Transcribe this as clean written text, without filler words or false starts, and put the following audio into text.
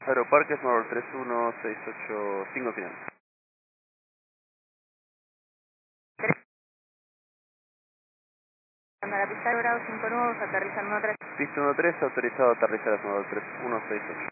Aeroparques, Módulo 31685 final. A la pista de Bravo 5 nuevos, aterrizan 13. Pista 13, autorizado a aterrizar a Módulo 3168.